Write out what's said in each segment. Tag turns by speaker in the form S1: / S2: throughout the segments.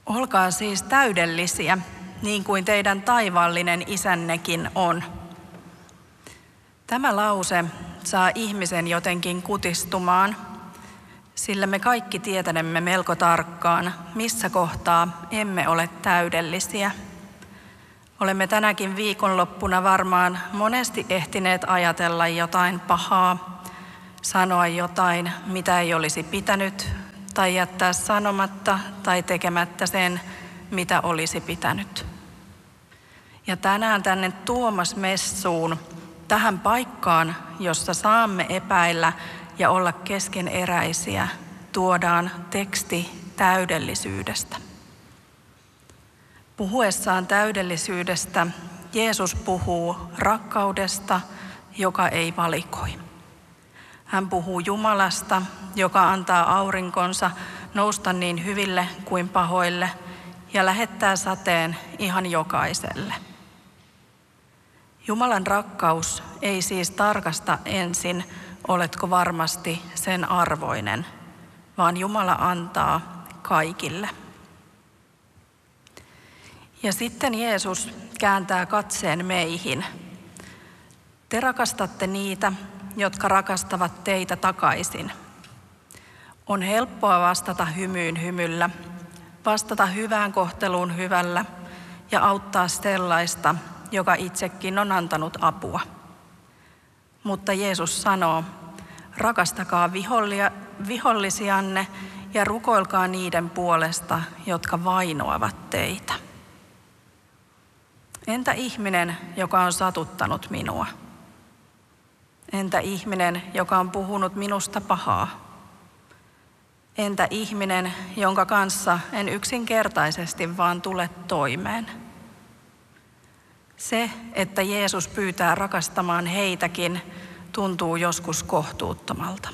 S1: Olkaa siis täydellisiä, niin kuin teidän taivaallinen isännekin on. Tämä lause saa ihmisen jotenkin kutistumaan, sillä me kaikki tietänemme melko tarkkaan, missä kohtaa emme ole täydellisiä. Olemme tänäkin viikonloppuna varmaan monesti ehtineet ajatella jotain pahaa, sanoa jotain, mitä ei olisi pitänyt, tai jättää sanomatta tai tekemättä sen, mitä olisi pitänyt. Ja tänään tänne Tuomas-messuun, tähän paikkaan, jossa saamme epäillä ja olla keskeneräisiä, tuodaan teksti täydellisyydestä. Puhuessaan täydellisyydestä Jeesus puhuu rakkaudesta, joka ei valikoi. Hän puhuu Jumalasta, joka antaa aurinkonsa nousta niin hyville kuin pahoille ja lähettää sateen ihan jokaiselle. Jumalan rakkaus ei siis tarkasta ensin, oletko varmasti sen arvoinen, vaan Jumala antaa kaikille. Ja sitten Jeesus kääntää katseen meihin. Te rakastatte niitä, jotka rakastavat teitä takaisin. On helppoa vastata hymyyn hymyllä, vastata hyvään kohteluun hyvällä ja auttaa sellaista, joka itsekin on antanut apua. Mutta Jeesus sanoo, rakastakaa vihollisianne ja rukoilkaa niiden puolesta, jotka vainoavat teitä. Entä ihminen, joka on satuttanut minua? Entä ihminen, joka on puhunut minusta pahaa? Entä ihminen, jonka kanssa en yksinkertaisesti vaan tule toimeen? Se, että Jeesus pyytää rakastamaan heitäkin, tuntuu joskus kohtuuttomalta.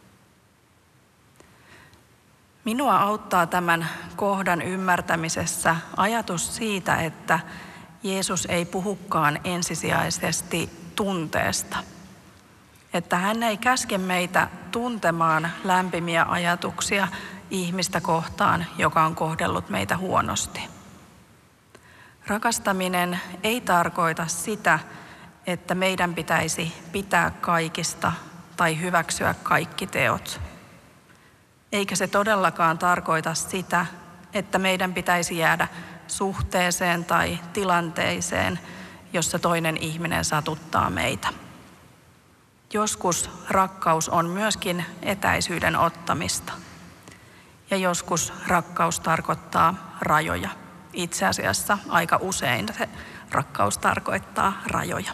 S1: Minua auttaa tämän kohdan ymmärtämisessä ajatus siitä, että Jeesus ei puhukaan ensisijaisesti tunteesta. Että hän ei käske meitä tuntemaan lämpimiä ajatuksia ihmistä kohtaan, joka on kohdellut meitä huonosti. Rakastaminen ei tarkoita sitä, että meidän pitäisi pitää kaikista tai hyväksyä kaikki teot. Eikä se todellakaan tarkoita sitä, että meidän pitäisi jäädä suhteeseen tai tilanteeseen, jossa toinen ihminen satuttaa meitä. Joskus rakkaus on myöskin etäisyyden ottamista. Ja joskus rakkaus tarkoittaa rajoja. Itse asiassa aika usein se rakkaus tarkoittaa rajoja.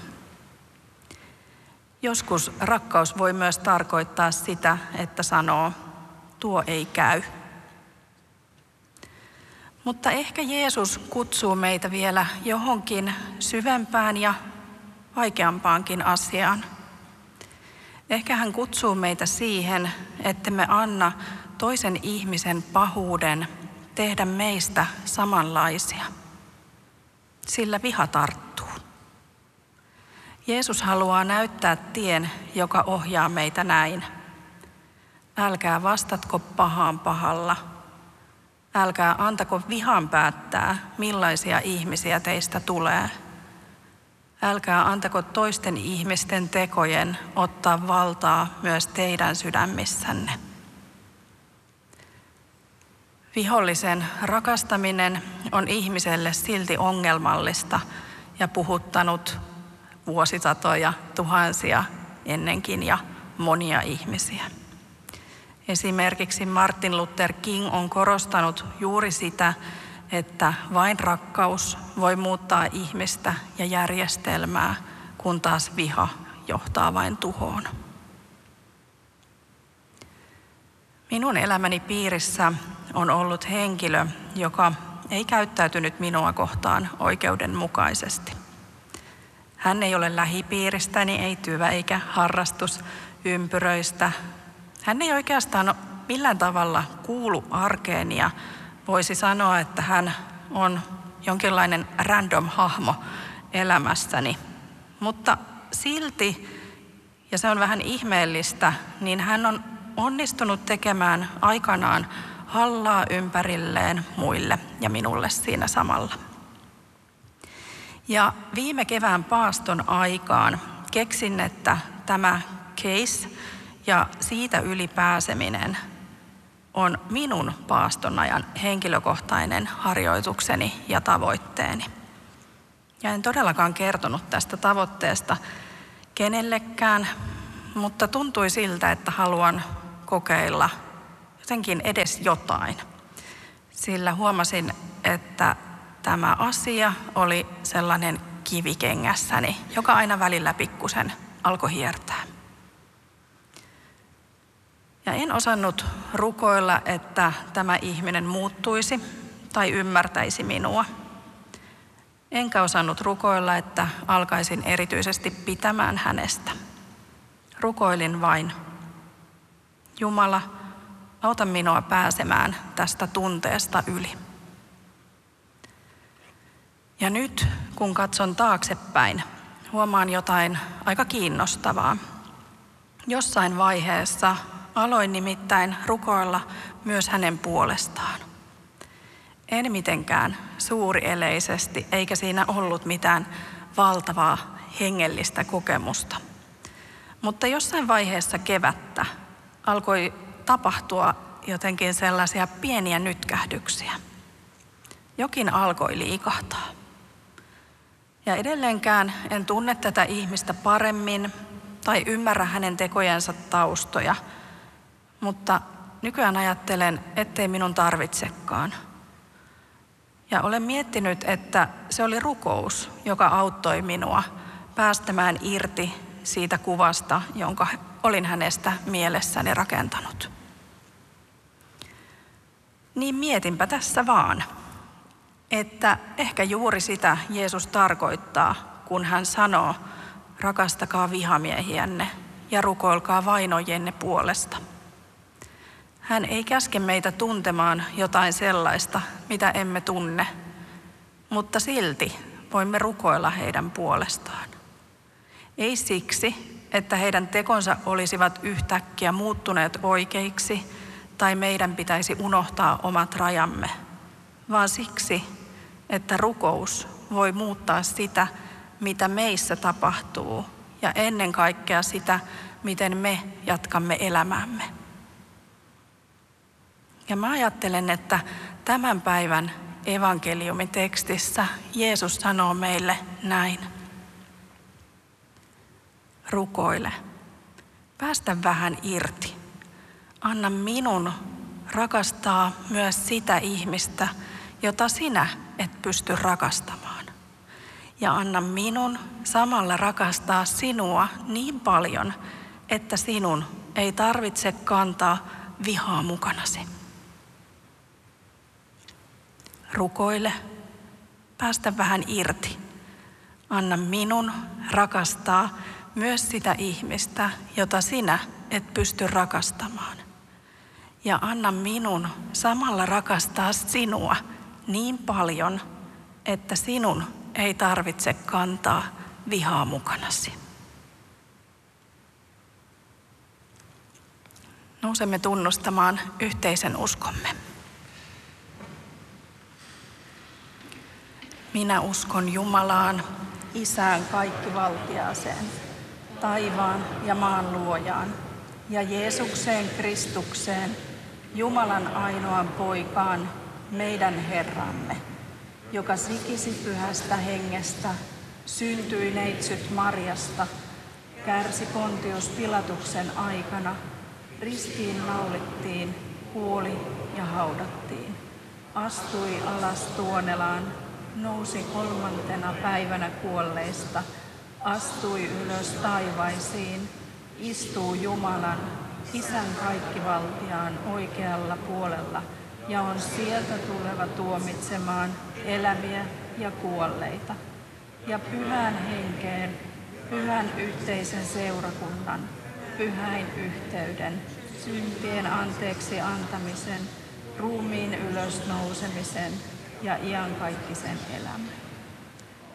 S1: Joskus rakkaus voi myös tarkoittaa sitä, että sanoo, tuo ei käy. Mutta ehkä Jeesus kutsuu meitä vielä johonkin syvempään ja vaikeampaankin asiaan. Ehkä hän kutsuu meitä siihen, että me anna toisen ihmisen pahuuden tehdä meistä samanlaisia. Sillä viha tarttuu. Jeesus haluaa näyttää tien, joka ohjaa meitä näin. Älkää vastatko pahaan pahalla. Älkää antako vihan päättää, millaisia ihmisiä teistä tulee. Älkää antako toisten ihmisten tekojen ottaa valtaa myös teidän sydämissänne. Vihollisen rakastaminen on ihmiselle silti ongelmallista ja puhuttanut vuosisatoja, tuhansia ennenkin ja monia ihmisiä. Esimerkiksi Martin Luther King on korostanut juuri sitä, että vain rakkaus voi muuttaa ihmistä ja järjestelmää, kun taas viha johtaa vain tuhoon. Minun elämäni piirissä on ollut henkilö, joka ei käyttäytynyt minua kohtaan oikeudenmukaisesti. Hän ei ole lähipiiristäni, ei työ- eikä harrastusympyröistä. Hän ei oikeastaan millään tavalla kuulu arkeen ja voisi sanoa, että hän on jonkinlainen random hahmo elämässäni. Mutta silti, ja se on vähän ihmeellistä, niin hän on onnistunut tekemään aikanaan hallaa ympärilleen muille ja minulle siinä samalla. Ja viime kevään paaston aikaan keksin, että tämä case ja siitä yli pääseminen on minun paaston ajan henkilökohtainen harjoitukseni ja tavoitteeni. Ja en todellakaan kertonut tästä tavoitteesta kenellekään, mutta tuntui siltä, että haluan kokeilla jotenkin edes jotain. Sillä huomasin, että tämä asia oli sellainen kivi kengässäni, joka aina välillä pikkusen alkoi hiertää. Ja en osannut rukoilla, että tämä ihminen muuttuisi tai ymmärtäisi minua. Enkä osannut rukoilla, että alkaisin erityisesti pitämään hänestä. Rukoilin vain: Jumala, auta minua pääsemään tästä tunteesta yli. Ja nyt, kun katson taaksepäin, huomaan jotain aika kiinnostavaa. Jossain vaiheessa aloin nimittäin rukoilla myös hänen puolestaan. En mitenkään suurieleisesti, eikä siinä ollut mitään valtavaa hengellistä kokemusta. Mutta jossain vaiheessa kevättä alkoi tapahtua jotenkin sellaisia pieniä nytkähdyksiä. Jokin alkoi liikahtaa. Ja edelleenkään en tunne tätä ihmistä paremmin tai ymmärrä hänen tekojensa taustoja, mutta nykyään ajattelen, ettei minun tarvitsekaan. Ja olen miettinyt, että se oli rukous, joka auttoi minua päästämään irti siitä kuvasta, jonka olin hänestä mielessäni rakentanut. Niin mietinpä tässä vaan, että ehkä juuri sitä Jeesus tarkoittaa, kun hän sanoo: rakastakaa vihamiehiänne ja rukoilkaa vainojienne puolesta. Hän ei käske meitä tuntemaan jotain sellaista, mitä emme tunne, mutta silti voimme rukoilla heidän puolestaan. Ei siksi, että heidän tekonsa olisivat yhtäkkiä muuttuneet oikeiksi tai meidän pitäisi unohtaa omat rajamme, vaan siksi, että rukous voi muuttaa sitä, mitä meissä tapahtuu, ja ennen kaikkea sitä, miten me jatkamme elämäämme. Ja mä ajattelen, että tämän päivän evankeliumin tekstissä Jeesus sanoo meille näin: rukoile, päästä vähän irti. Anna minun rakastaa myös sitä ihmistä, jota sinä et pysty rakastamaan. Ja anna minun samalla rakastaa sinua niin paljon, että sinun ei tarvitse kantaa vihaa mukanasi. Rukoile, päästä vähän irti. Anna minun rakastaa myös sitä ihmistä, jota sinä et pysty rakastamaan. Ja anna minun samalla rakastaa sinua niin paljon, että sinun ei tarvitse kantaa vihaa mukanasi. Nousemme tunnustamaan yhteisen uskomme. Minä uskon Jumalaan, Isään kaikkivaltiaaseen, taivaan ja maan luojaan, ja Jeesukseen Kristukseen, Jumalan ainoan poikaan, meidän Herramme, joka sikisi pyhästä hengestä, syntyi neitsyt Marjasta, kärsi Pontius Pilatuksen aikana, ristiin naulittiin, kuoli ja haudattiin, astui alas Tuonelaan, nousi 3. päivänä kuolleista, astui ylös taivaisiin, istuu Jumalan, Isän kaikkivaltiaan oikealla puolella ja on sieltä tuleva tuomitsemaan eläviä ja kuolleita. Ja pyhään henkeen, pyhän yhteisen seurakunnan, pyhäin yhteyden, syntien anteeksi antamisen, ruumiin ylösnousemisen ja iankaikkisen elämän.